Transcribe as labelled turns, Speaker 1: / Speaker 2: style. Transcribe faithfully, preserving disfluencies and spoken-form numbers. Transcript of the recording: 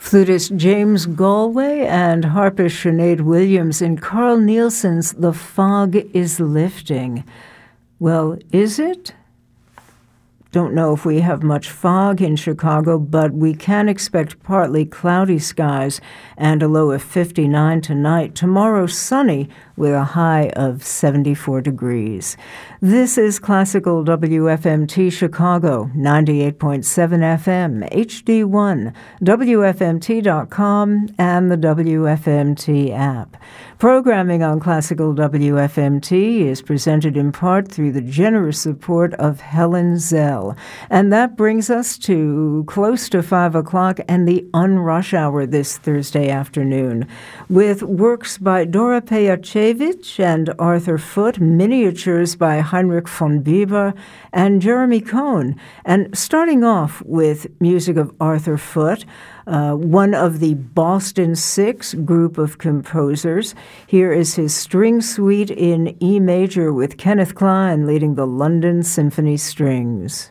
Speaker 1: Flutist James Galway and harpist Sinead Williams in Carl Nielsen's The Fog is Lifting. Well, is it? Don't know if we have much fog in Chicago, but we can expect partly cloudy skies and a low of fifty-nine tonight. Tomorrow, sunny with a high of seventy-four degrees. This is Classical W F M T Chicago, ninety-eight point seven F M, H D one, W F M T dot com, and the W F M T app. Programming on Classical W F M T is presented in part through the generous support of Helen Zell. And that brings us to close to five o'clock and the unrush hour this Thursday afternoon, with works by Dora Pejacevich and Arthur Foote, miniatures by Heinrich von Bieber and Jeremy Cohn. And starting off with music of Arthur Foote, Uh, one of the Boston Six group of composers. Here is his string suite in E major with Kenneth Klein leading the London Symphony Strings.